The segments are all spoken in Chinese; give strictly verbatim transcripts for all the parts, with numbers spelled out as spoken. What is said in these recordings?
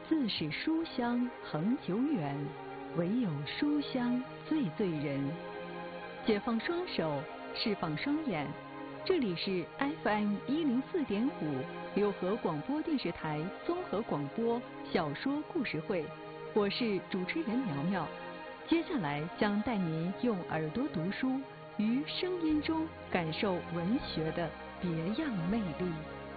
自是书香恒久远，唯有书香最醉人。解放双手，释放双眼，这里是 F M 一零四点五六合广播电视台综合广播小说故事会，我是主持人苗苗。接下来将带您用耳朵读书，于声音中感受文学的别样魅力。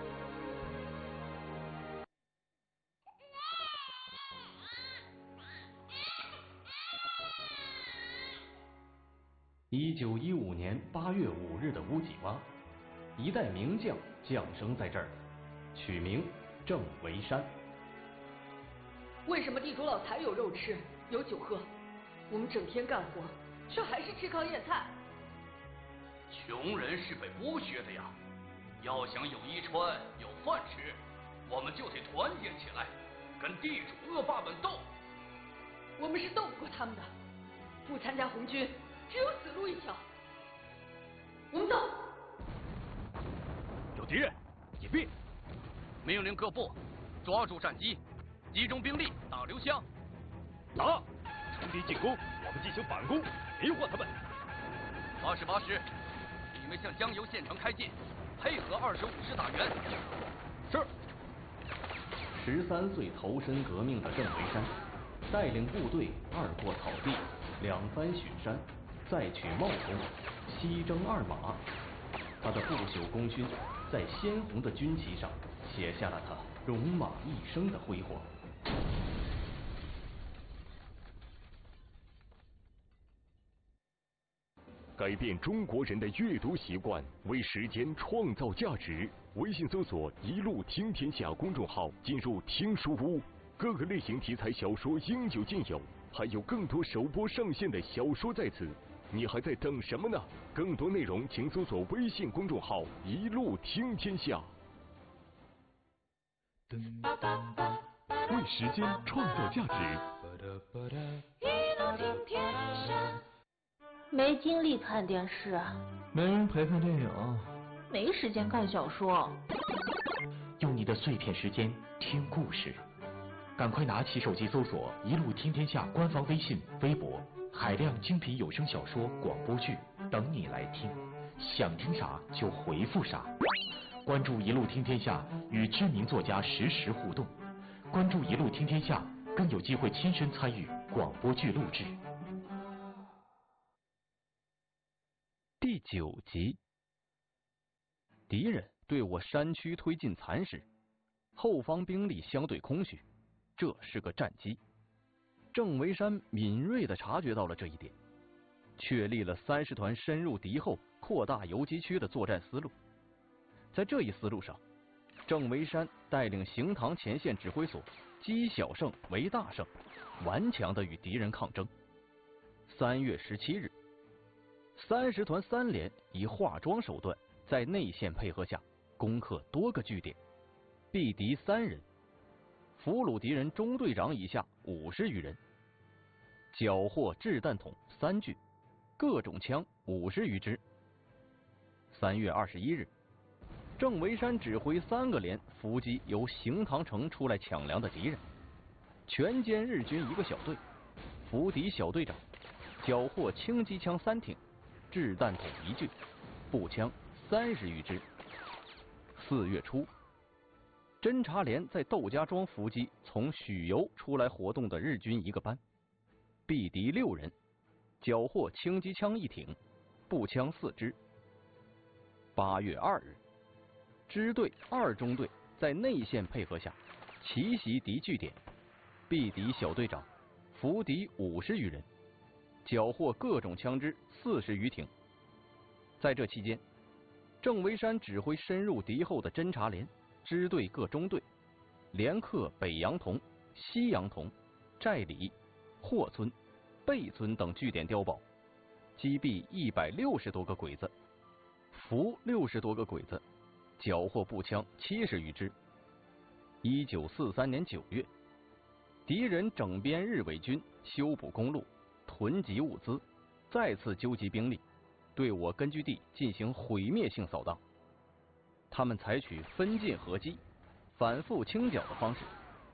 一九一五年八月五日的乌脊洼，一代名将降生在这儿，取名郑维山。 为什么地主老财有肉吃，有酒喝，我们整天干活，却还是吃糠咽菜？ 穷人是被剥削的呀，要想有衣穿，有饭吃，我们就得团结起来，跟地主恶霸们斗。 我们是斗不过他们的，不参加红军，只有死路一条。我们走。 有敌人，隐蔽！命令各部抓住战机，集中兵力打刘湘。 打！乘敌进攻，我们进行反攻，迷惑他们。 八十八师，你们向江油县城开进，配合二十五师打援。 是。 十三岁投身革命的郑维山，带领部队二过草地，两番雪山，再取茂通，西征二马。他的不朽功勋在鲜红的军旗上写下了他戎马一生的辉煌。 改变中国人的阅读习惯，为时间创造价值。微信搜索“一路听天下”公众号，进入听书屋，各个类型题材小说应有尽有，还有更多首播上线的小说在此。你还在等什么呢？更多内容请搜索微信公众号“一路听天下”。为时间创造价值。 一路听天下。没精力看电视， 没人陪看电影， 没时间看小说。 用你的碎片时间听故事，赶快拿起手机搜索“一路听天下”官方微信、微博，海量精品有声小说、广播剧等你来听，想听啥就回复啥。关注“一路听天下”，与知名作家实时互动。关注“一路听天下”，更有机会亲身参与广播剧录制。 第九集，敌人对我山区推进蚕食，后方兵力相对空虚，这是个战机。郑维山敏锐地察觉到了这一点，确立了三十团深入敌后、扩大游击区的作战思路。在这一思路上，郑维山带领行唐前线指挥所积小胜为大胜，顽强地与敌人抗争。三月十七日。三十团三连以化妆手段，在内线配合下攻克多个据点，毙敌三人，俘虏敌人中队长以下五十余人，缴获掷弹筒三具，各种枪五十余支。三月二十一日，郑维山指挥三个连伏击由行唐城出来抢粮的敌人，全歼日军一个小队，俘敌小队长，缴获轻机枪三挺。掷弹筒一具，步枪三十余支。四月初，侦察连在窦家庄伏击从许由出来活动的日军一个班，毙敌六人，缴获轻机枪一挺，步枪四支。八月二日，支队二中队在内线配合下奇袭敌据点，毙敌小队长，俘敌五十余人。缴获各种枪支四十余挺。在这期间，郑维山指挥深入敌后的侦察连、支队各中队，连克北杨同、西杨同、寨里、霍村、贝村等据点碉堡，击毙一百六十多个鬼子，俘六十多个鬼子，缴获步枪七十余支。一九四三年九月，敌人整编日伪军，修补公路，囤积物资，再次纠集兵力，对我根据地进行毁灭性扫荡。他们采取分进合击、反复清剿的方式，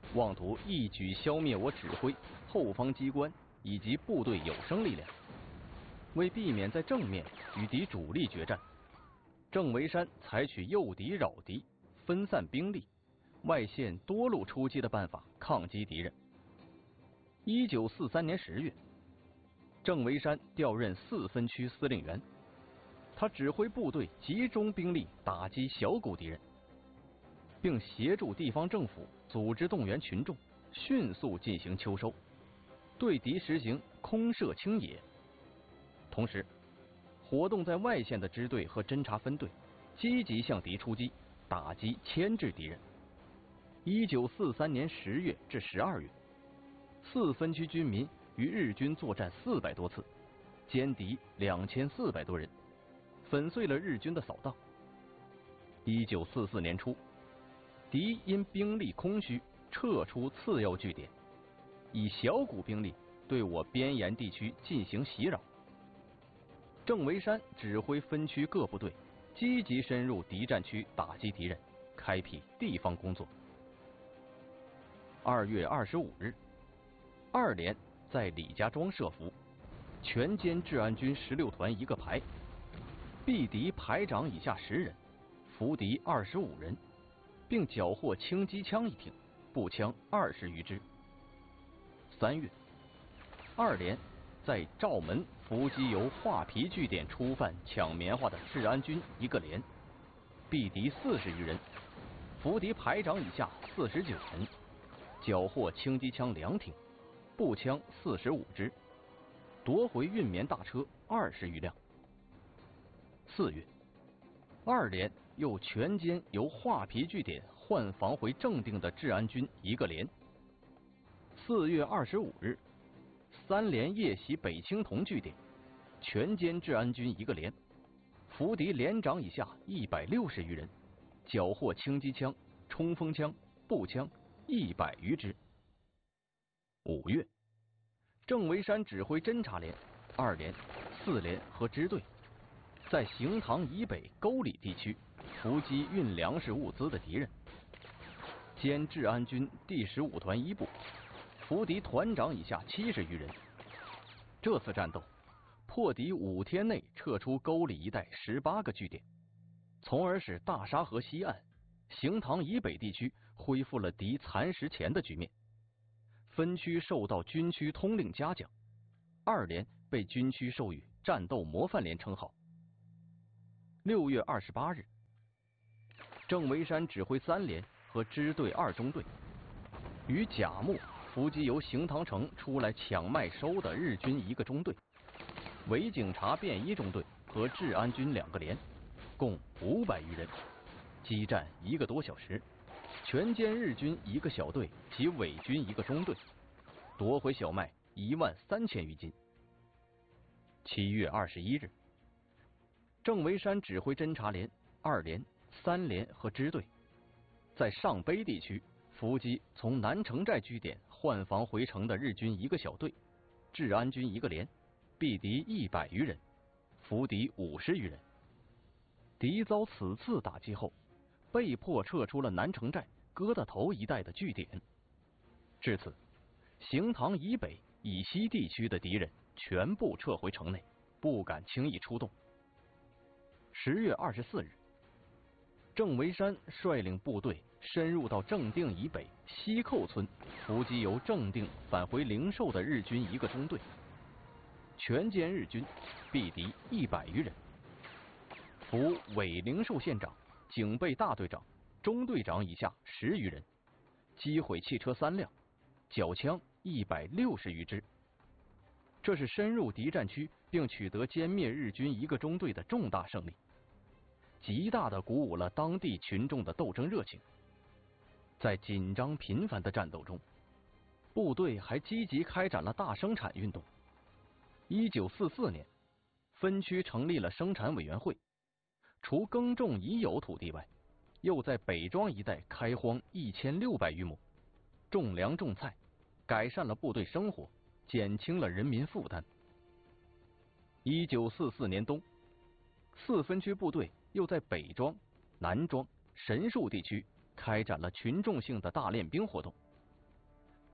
妄图一举消灭我指挥、后方机关以及部队有生力量。为避免在正面与敌主力决战，郑维山采取诱敌扰敌、分散兵力、外线多路出击的办法抗击敌人。一九四三年十月，郑维山调任四分区司令员，他指挥部队集中兵力打击小股敌人，并协助地方政府组织动员群众，迅速进行秋收，对敌实行空射清野。同时，活动在外线的支队和侦察分队积极向敌出击，打击牵制敌人。一九四三年十月至十二月，四分区军民与日军作战四百多次，歼敌两千四百多人，粉碎了日军的扫荡。一九四四年初，敌因兵力空虚，撤出次要据点，以小股兵力对我边沿地区进行袭扰。郑维山指挥分区各部队积极深入敌占区打击敌人，开辟地方工作。二月二十五日，二连在李家庄设伏，全歼治安军十六团一个排，毙敌排长以下十人，俘敌二十五人，并缴获轻机枪一挺，步枪二十余支。三月，二连在赵门伏击由画皮据点出犯抢棉花的治安军一个连，毙敌四十余人，俘敌排长以下四十九人，缴获轻机枪两挺，步枪四十五支，夺回运棉大车二十余辆。四月，二连又全歼由画皮据点换防回正定的治安军一个连。四月二十五日，三连夜袭北青桐据点，全歼治安军一个连，俘敌连长以下一百六十余人，缴获轻机枪、冲锋枪、步枪一百余支。五月，郑维山指挥侦察连、二连、四连和支队，在行塘以北沟里地区伏击运粮食物资的敌人，歼治安军第十五团一部，俘敌团长以下七十余人。这次战斗破敌五天内撤出沟里一带十八个据点，从而使大沙河西岸、行塘以北地区恢复了敌蚕食前的局面。分区受到军区通令嘉奖，二连被军区授予战斗模范连称号。六月二十八日，郑维山指挥三连和支队二中队于甲木伏击由行塘城出来抢麦收的日军一个中队，伪警察便衣中队和治安军两个连，共五百余人，激战一个多小时，全歼日军一个小队及伪军一个中队，夺回小麦一万三千余斤。七月二十一日，郑维山指挥侦察连、二连、三连和支队，在上陂地区伏击从南城寨据点换防回城的日军一个小队、治安军一个连，毙敌一百余人，俘敌五十余人。敌遭此次打击后，被迫撤出了南城寨、疙瘩头一带的据点。至此，行塘以北、以西地区的敌人全部撤回城内，不敢轻易出动。十月二十四日，郑维山率领部队深入到正定以北西寇村，伏击由正定返回灵寿的日军一个中队，全歼日军，毙敌一百余人，俘伪灵寿县长、警备大队长、中队长以下十余人，击毁汽车三辆，缴枪一百六十余支。这是深入敌占区并取得歼灭日军一个中队的重大胜利，极大地鼓舞了当地群众的斗争热情。在紧张频繁的战斗中，部队还积极开展了大生产运动。一九四四年，分区成立了生产委员会，除耕种已有土地外，又在北庄一带开荒一千六百余亩，种粮种菜，改善了部队生活，减轻了人民负担。一九四四年冬，四分区部队又在北庄、南庄、神树地区开展了群众性的大练兵活动，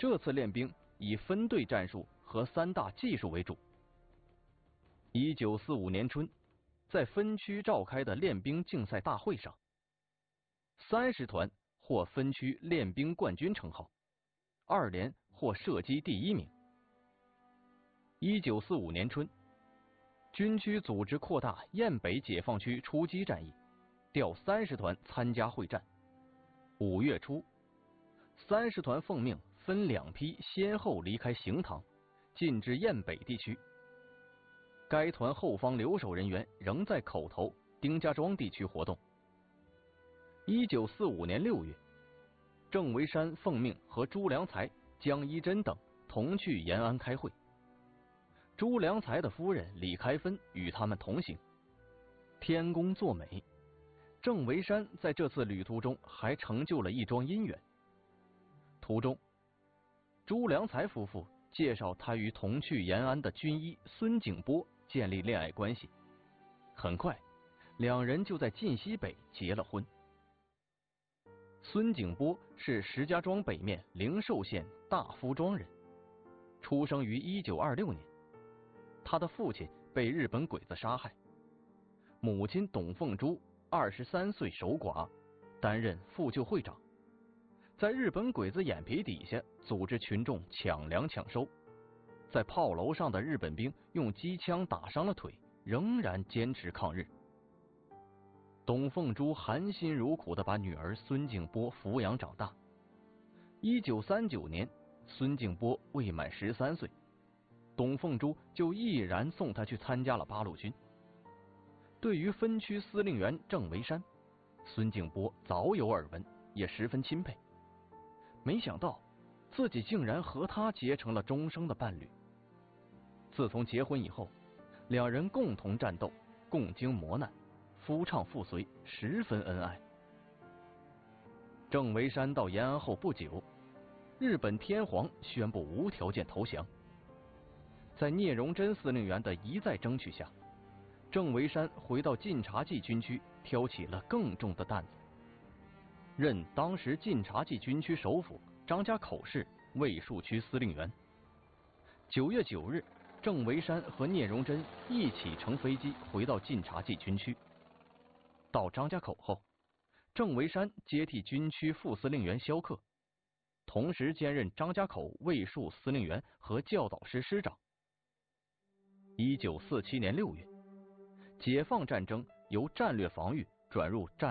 这次练兵以分队战术和三大技术为主。一九四五年春，在分区召开的练兵竞赛大会上，三十团获分区练兵冠军称号，二连获射击第一名。一九四五年春，军区组织扩大雁北解放区出击战役，调三十团参加会战。五月初，三十团奉命分两批先后离开行堂，进至雁北地区。该团后方留守人员仍在口头丁家庄地区活动。一九四五年六月，郑维山奉命和朱良才、江一珍等同去延安开会。朱良才的夫人李开芬与他们同行。天公作美，郑维山在这次旅途中还成就了一桩姻缘。途中，朱良才夫妇介绍他与同去延安的军医孙景波建立恋爱关系，很快，两人就在晋西北结了婚。孙景波是石家庄北面灵寿县大夫庄人，出生于一九二六年。他的父亲被日本鬼子杀害，母亲董凤珠二十三岁守寡，担任妇救会长，在日本鬼子眼皮底下组织群众抢粮抢收。在炮楼上的日本兵用机枪打伤了腿，仍然坚持抗日。董凤珠含辛茹苦地把女儿孙静波抚养长大。一九三九年，孙静波未满十三岁，董凤珠就毅然送他去参加了八路军。对于分区司令员郑维山，孙静波早有耳闻，也十分钦佩。没想到自己竟然和他结成了终生的伴侣。自从结婚以后，两人共同战斗，共经磨难，夫唱妇随，十分恩爱。郑维山到延安后不久，日本天皇宣布无条件投降。在聂荣臻司令员的一再争取下，郑维山回到晋察冀军区，挑起了更重的担子，任当时晋察冀军区首辅张家口市卫戍区司令员。九月九日，郑维山和聂荣臻一起乘飞机回到晋察冀军区。到张家口后，郑维山接替军区副司令员萧克，同时兼任张家口卫戍司令员和教导师师长。一九四七年六月，解放战争由战略防御转入战